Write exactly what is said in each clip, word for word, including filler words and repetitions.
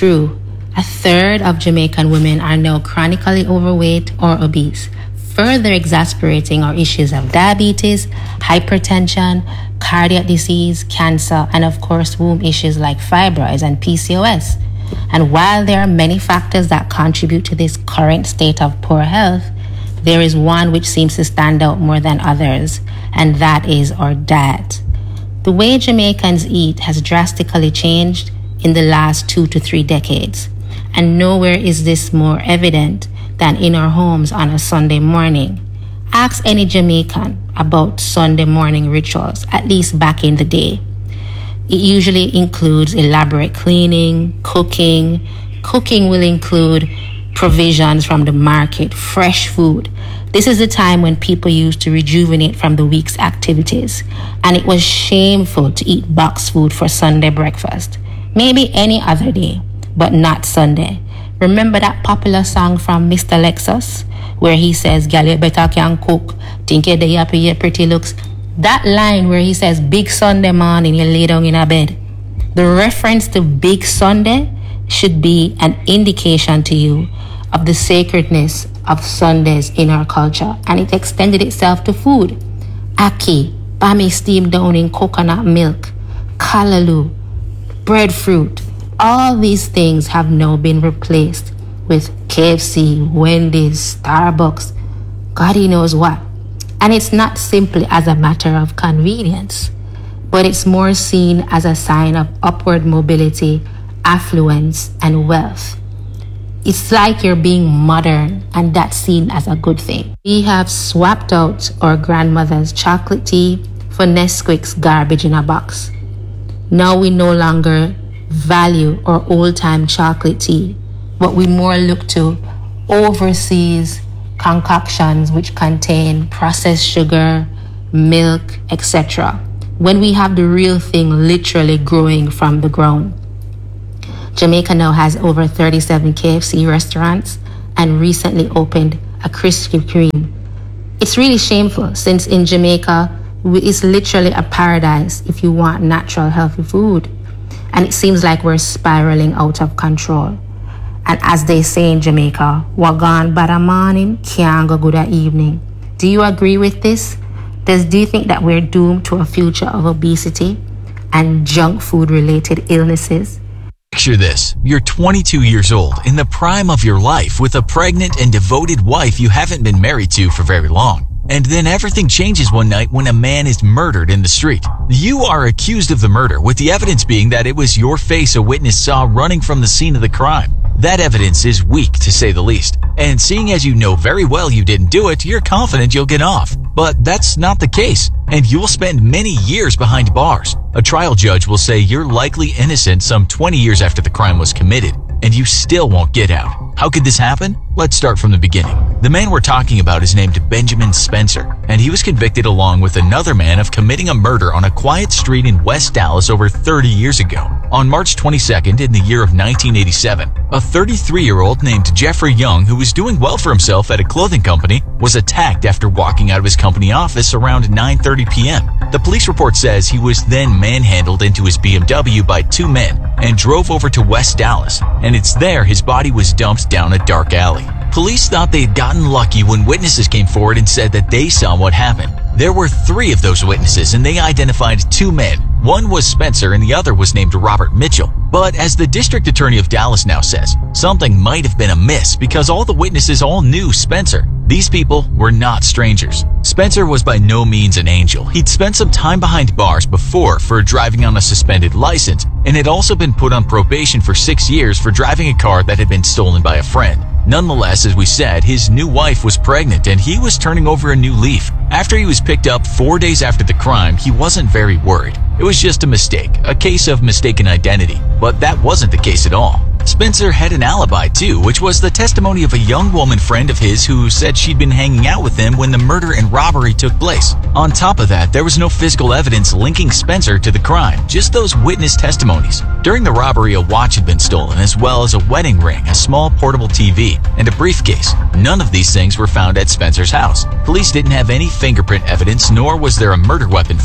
True, a third of Jamaican women are now chronically overweight or obese, further exacerbating our issues of diabetes, hypertension, cardiac disease, cancer, and of course, womb issues like fibroids and P C O S. And while there are many factors that contribute to this current state of poor health, there is one which seems to stand out more than others, and that is our diet. The way Jamaicans eat has drastically changed in the last two to three decades, and nowhere is this more evident than in our homes on a Sunday morning. Ask any Jamaican about Sunday morning rituals, at least back in the day. It usually includes elaborate cleaning, cooking. Cooking will include provisions from the market, fresh food. This is the time when people used to rejuvenate from the week's activities, and it was shameful to eat boxed food for Sunday breakfast. Maybe any other day, but not Sunday. Remember that popular song from Mister Lexus, where he says, "Girl, you better can cook. Think you're the happy, your pretty looks." That line where he says, "Big Sunday morning, you lay down in a bed." The reference to Big Sunday should be an indication to you of the sacredness of Sundays in our culture, and it extended itself to food. Ackee, bami steamed down in coconut milk, callaloo, breadfruit. All these things have now been replaced with K F C, Wendy's, Starbucks, God he knows what. And it's not simply as a matter of convenience, but it's more seen as a sign of upward mobility, affluence, and wealth. It's like you're being modern, and that's seen as a good thing. We have swapped out our grandmother's chocolate tea for Nesquik's garbage in a box. Now we no longer value our old-time chocolate tea, but we more look to overseas concoctions which contain processed sugar, milk, et cetera, when we have the real thing literally growing from the ground. Jamaica now has over thirty-seven K F C restaurants and recently opened a Krispy Kreme. It's really shameful, since in Jamaica, it's literally a paradise if you want natural, healthy food. And it seems like we're spiraling out of control. And as they say in Jamaica, wagan bad a morning, can't go good a evening. Do you agree with this? Does, do you think that we're doomed to a future of obesity and junk food related illnesses? Picture this. You're twenty-two years old, in the prime of your life, with a pregnant and devoted wife you haven't been married to for very long. And then everything changes one night when a man is murdered in the street. You are accused of the murder, with the evidence being that it was your face a witness saw running from the scene of the crime. That evidence is weak, to say the least. And seeing as you know very well you didn't do it, you're confident you'll get off. But that's not the case, and you will spend many years behind bars. A trial judge will say you're likely innocent some twenty years after the crime was committed, and you still won't get out. How could this happen? Let's start from the beginning. The man we're talking about is named Benjamin Spencer, and he was convicted along with another man of committing a murder on a quiet street in West Dallas over thirty years ago. On March twenty-second in the year of nineteen eighty-seven, a thirty-three-year-old named Jeffrey Young, who was doing well for himself at a clothing company, was attacked after walking out of his company office around nine thirty p.m. The police report says he was then manhandled into his B M W by two men and drove over to West Dallas, and it's there his body was dumped down a dark alley. Police thought they had gotten lucky when witnesses came forward and said that they saw what happened. There were three of those witnesses, and they identified two men. One was Spencer and the other was named Robert Mitchell. But as the district attorney of Dallas now says, something might have been amiss because all the witnesses all knew Spencer. These people were not strangers. Spencer was by no means an angel. He'd spent some time behind bars before for driving on a suspended license, and had also been put on probation for six years for driving a car that had been stolen by a friend. Nonetheless, as we said, his new wife was pregnant and he was turning over a new leaf. After he was picked up four days after the crime, he wasn't very worried. It was just a mistake, a case of mistaken identity. But that wasn't the case at all. Spencer had an alibi too, which was the testimony of a young woman friend of his who said she'd been hanging out with him when the murder and robbery took place. On top of that, there was no physical evidence linking Spencer to the crime, just those witness testimonies. During the robbery, a watch had been stolen, as well as a wedding ring, a small portable T V, and a briefcase. None of these things were found at Spencer's house. Police didn't have any fingerprint evidence, nor was there a murder weapon found.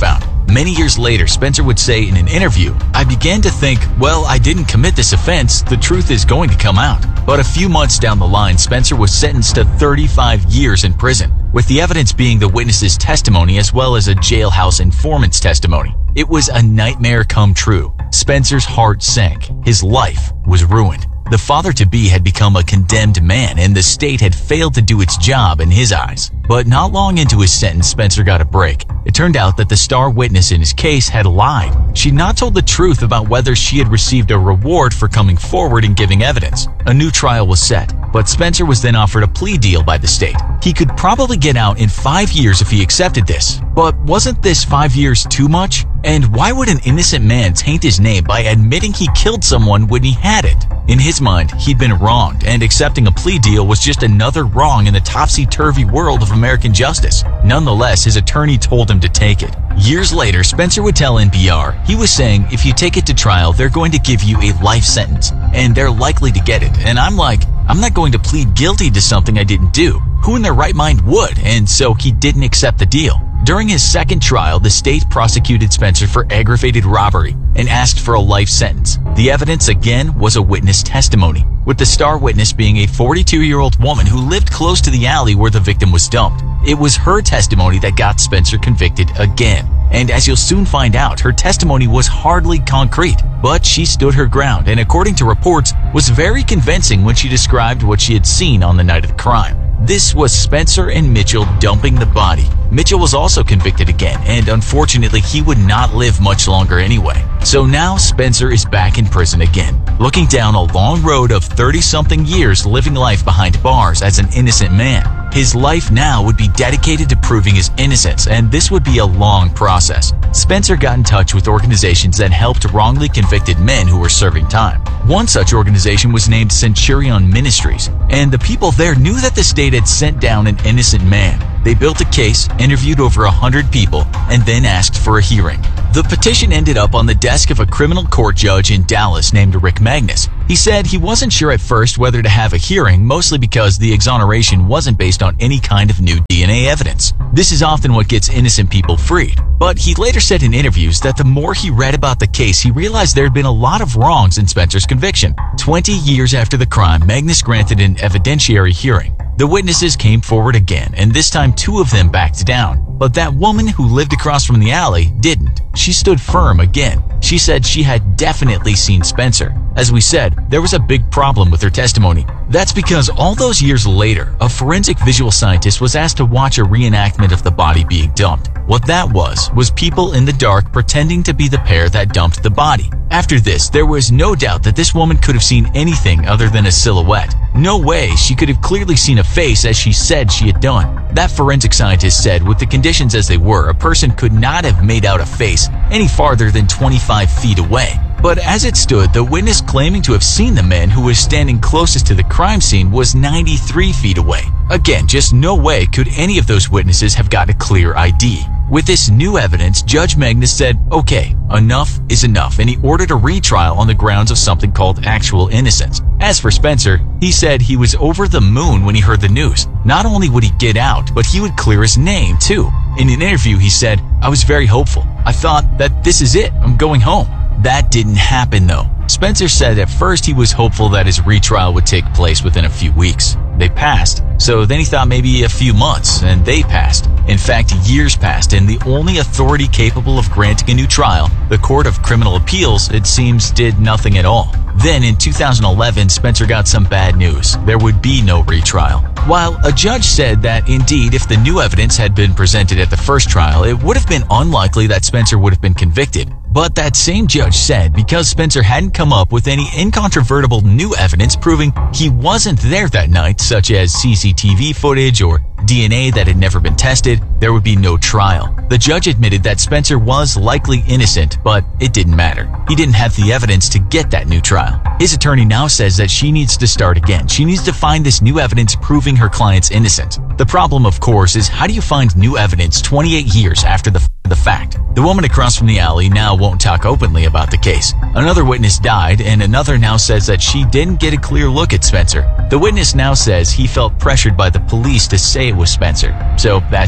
Many years later, Spencer would say in an interview, "I began to think, well, I didn't commit this offense. The truth is going to come out." But a few months down the line, Spencer was sentenced to thirty-five years in prison, with the evidence being the witness's testimony as well as a jailhouse informant's testimony. It was a nightmare come true. Spencer's heart sank. His life was ruined. The father-to-be had become a condemned man, and the state had failed to do its job in his eyes. But not long into his sentence, Spencer got a break. It turned out that the star witness in his case had lied. She'd not told the truth about whether she had received a reward for coming forward and giving evidence. A new trial was set, but Spencer was then offered a plea deal by the state. He could probably get out in five years if he accepted this. But wasn't this five years too much? And why would an innocent man taint his name by admitting he killed someone when he hadn't? In his mind, he'd been wronged, and accepting a plea deal was just another wrong in the topsy-turvy world of American justice. Nonetheless, his attorney told him to take it. Years later, Spencer would tell N P R, he was saying, if you take it to trial, they're going to give you a life sentence, and they're likely to get it. And I'm like, I'm not going to plead guilty to something I didn't do. Who in their right mind would? And so he didn't accept the deal. During his second trial, the state prosecuted Spencer for aggravated robbery and asked for a life sentence. The evidence again was a witness testimony, with the star witness being a forty-two-year-old woman who lived close to the alley where the victim was dumped. It was her testimony that got Spencer convicted again. And as you'll soon find out, her testimony was hardly concrete, but she stood her ground and, according to reports, was very convincing when she described what she had seen on the night of the crime. This was Spencer and Mitchell dumping the body. Mitchell was also convicted again, and unfortunately he would not live much longer anyway. So now Spencer is back in prison again, looking down a long road of thirty-something years living life behind bars as an innocent man. His life now would be dedicated to proving his innocence, and this would be a long process. Spencer got in touch with organizations that helped wrongly convicted men who were serving time. One such organization was named Centurion Ministries, and the people there knew that the state had sent down an innocent man. They built a case, interviewed over a hundred people, and then asked for a hearing. The petition ended up on the desk of a criminal court judge in Dallas named Rick Magnus. He said he wasn't sure at first whether to have a hearing, mostly because the exoneration wasn't based on any kind of new D N A evidence. This is often what gets innocent people freed. But he later said in interviews that the more he read about the case, he realized there had been a lot of wrongs in Spencer's conviction. Twenty years after the crime, Magnus granted an evidentiary hearing. The witnesses came forward again, and this time two of them backed down. But that woman who lived across from the alley didn't. She stood firm again. She said she had definitely seen Spencer. As we said, there was a big problem with her testimony. That's because all those years later, a forensic visual scientist was asked to watch a reenactment of the body being dumped. What that was, was people in the dark pretending to be the pair that dumped the body. After this, there was no doubt that this woman could have seen anything other than a silhouette. No way she could have clearly seen a face as she said she had done. That forensic scientist said with the conditions as they were, a person could not have made out a face any farther than twenty-five feet away. But as it stood, the witness claiming to have seen the man who was standing closest to the crime scene was ninety-three feet away. Again, just no way could any of those witnesses have got a clear I D. With this new evidence, Judge Magnus said, okay, enough is enough, and he ordered a retrial on the grounds of something called actual innocence. As for Spencer, he said he was over the moon when he heard the news. Not only would he get out, but he would clear his name too. In an interview, he said, I was very hopeful. I thought that this is it, I'm going home. That didn't happen though. Spencer said at first he was hopeful that his retrial would take place within a few weeks. They passed. So then he thought maybe a few months, and they passed. In fact, years passed, and the only authority capable of granting a new trial, the Court of Criminal Appeals, it seems, did nothing at all. Then in two thousand eleven, Spencer got some bad news. There would be no retrial. While a judge said that indeed if the new evidence had been presented at the first trial, it would have been unlikely that Spencer would have been convicted. But that same judge said because Spencer hadn't come up with any incontrovertible new evidence proving he wasn't there that night, such as C C T V footage or D N A that had never been tested, there would be no trial. The judge admitted that Spencer was likely innocent, but it didn't matter. He didn't have the evidence to get that new trial. His attorney now says that she needs to start again. She needs to find this new evidence proving her client's innocence. The problem, of course, is how do you find new evidence twenty-eight years after the the fact? The woman across from the alley now won't talk openly about the case. Another witness died, and another now says that she didn't get a clear look at Spencer. The witness now says he felt pressured by the police to say it was Spencer. So that's it.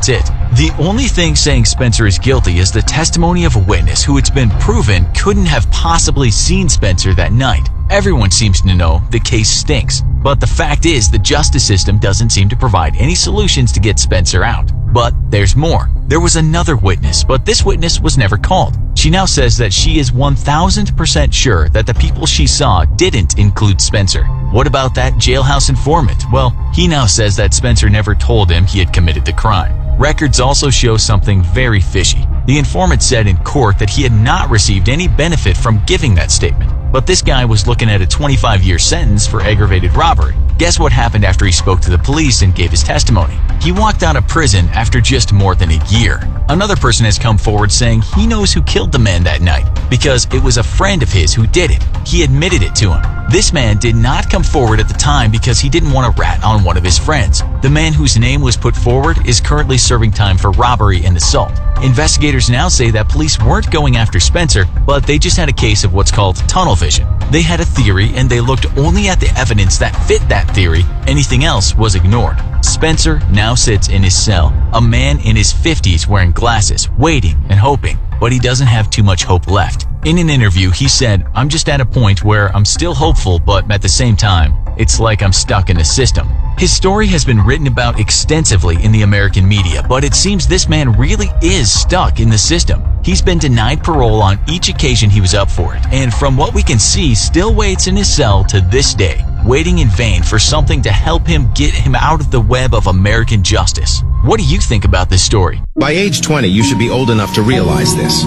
The only thing saying Spencer is guilty is the testimony of a witness who it's been proven couldn't have possibly seen Spencer that night. Everyone seems to know the case stinks, but the fact is the justice system doesn't seem to provide any solutions to get Spencer out. But there's more. There was another witness, but this witness was never called. She now says that she is one thousand percent sure that the people she saw didn't include Spencer. What about that jailhouse informant? Well, he now says that Spencer never told him he had committed the crime. Records also show something very fishy. The informant said in court that he had not received any benefit from giving that statement. But this guy was looking at a twenty-five year sentence for aggravated robbery. Guess what happened after he spoke to the police and gave his testimony? He walked out of prison after just more than a year. Another person has come forward saying he knows who killed the man that night because it was a friend of his who did it. He admitted it to him. This man did not come forward at the time because he didn't want to rat on one of his friends. The man whose name was put forward is currently serving time for robbery and assault. Investigators now say that police weren't going after Spencer, but they just had a case of what's called tunnel vision. They had a theory and they looked only at the evidence that fit that theory. Anything else was ignored. Spencer now sits in his cell, a man in his fifties wearing glasses, waiting and hoping, but he doesn't have too much hope left. In an interview, he said, "I'm just at a point where I'm still hopeful, but at the same time, it's like I'm stuck in the system." His story has been written about extensively in the American media, but it seems this man really is stuck in the system. He's been denied parole on each occasion he was up for it, and from what we can see, still waits in his cell to this day, waiting in vain for something to help him get him out of the web of American justice. What do you think about this story? By age twenty, you should be old enough to realize this.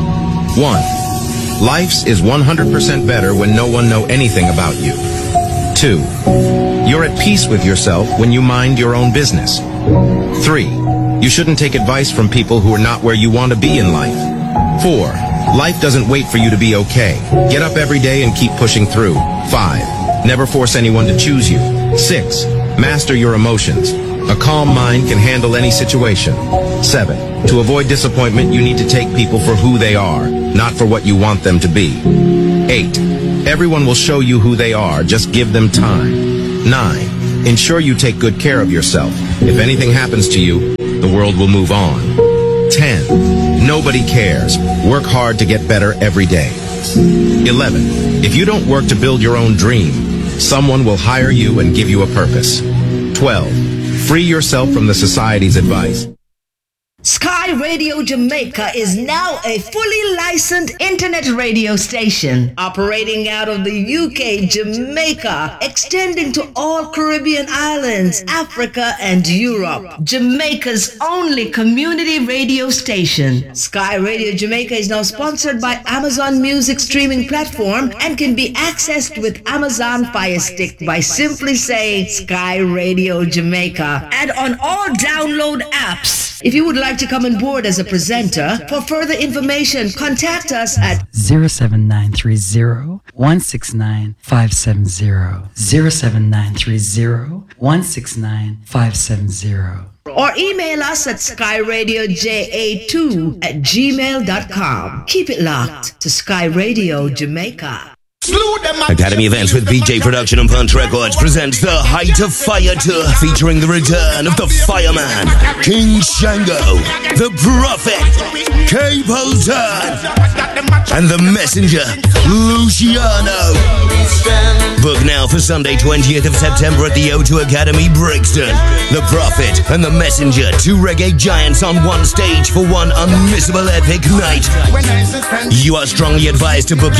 One, life's is one hundred percent better when no one know anything about you. Two, you're at peace with yourself when you mind your own business. Three, you shouldn't take advice from people who are not where you want to be in life. Four, life doesn't wait for you to be okay. Get up every day and keep pushing through. Five, never force anyone to choose you. Six, master your emotions. A calm mind can handle any situation. Seven, to avoid disappointment, you need to take people for who they are, not for what you want them to be. Eight, everyone will show you who they are, just give them time. Nine, ensure you take good care of yourself. If anything happens to you, the world will move on. Ten, nobody cares. Work hard to get better every day. Eleven, if you don't work to build your own dream, someone will hire you and give you a purpose. Twelve, free yourself from the society's advice. Sky Radio Jamaica is now a fully licensed internet radio station operating out of the U K, Jamaica, extending to all Caribbean islands, Africa, and Europe. Jamaica's only community radio station. Sky Radio Jamaica is now sponsored by Amazon Music streaming platform and can be accessed with Amazon Fire Stick by simply saying Sky Radio Jamaica and on all download apps. If you would like to come on board as a presenter, for further information, contact us at zero seven nine three zero, one six nine, five seven zero, zero seven nine three zero, one six nine, five seven zero. Or email us at sky radio j a two at gmail dot com. Keep it locked to Sky Radio Jamaica. Academy Events with B J Production and Punch Records presents the Height of Fire Tour featuring the return of the Fireman, King Shango, the Prophet, Capleton, and the Messenger, Luciano. Book now for Sunday twentieth of September at the O two Academy, Brixton. The Prophet and the Messenger, two reggae giants on one stage for one unmissable epic night. You are strongly advised to book